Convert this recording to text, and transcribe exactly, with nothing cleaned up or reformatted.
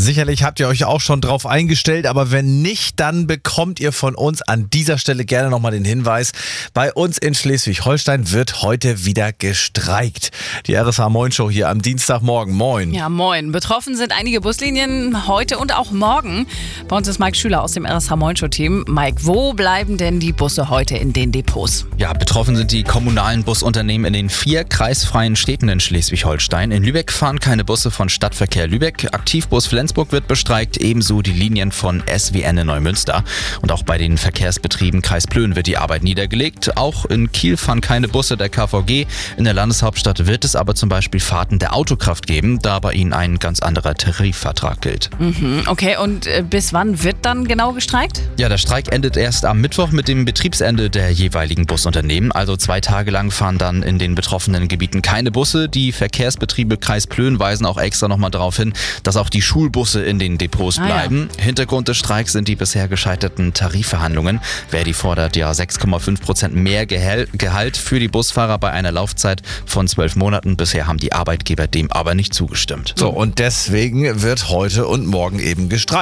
Sicherlich habt ihr euch auch schon drauf eingestellt, aber wenn nicht, dann bekommt ihr von uns an dieser Stelle gerne nochmal den Hinweis. Bei uns in Schleswig-Holstein wird heute wieder gestreikt. Die R S H Moin Show hier am Dienstagmorgen. Moin. Ja, moin. Betroffen sind einige Buslinien heute und auch morgen. Bei uns ist Mike Schüler aus dem R S H Moin Show Team. Mike, wo bleiben denn die Busse heute in den Depots? Ja, betroffen sind die kommunalen Busunternehmen in den vier kreisfreien Städten in Schleswig-Holstein. In Lübeck fahren keine Busse von Stadtverkehr Lübeck. Aktivbus Flensburg wird bestreikt, ebenso die Linien von S W N in Neumünster. Und auch bei den Verkehrsbetrieben Kreis Plön wird die Arbeit niedergelegt. Auch in Kiel fahren keine Busse der K V G. In der Landeshauptstadt wird es aber zum Beispiel Fahrten der Autokraft geben, da bei ihnen ein ganz anderer Tarifvertrag gilt. Mhm, okay, und äh, bis wann wird dann genau gestreikt? Ja, der Streik endet erst am Mittwoch mit dem Betriebsende der jeweiligen Busunternehmen. Also zwei Tage lang fahren dann in den betroffenen Gebieten keine Busse. Die Verkehrsbetriebe Kreis Plön weisen auch extra nochmal darauf hin, dass auch die Schulbusse in den Depots bleiben. Ah, ja. Hintergrund des Streiks sind die bisher gescheiterten Tarifverhandlungen. Verdi fordert ja sechs Komma fünf Prozent mehr Gehal- Gehalt für die Busfahrer bei einer Laufzeit von zwölf Monaten. Bisher haben die Arbeitgeber dem aber nicht zugestimmt. So, und deswegen wird heute und morgen eben gestreikt.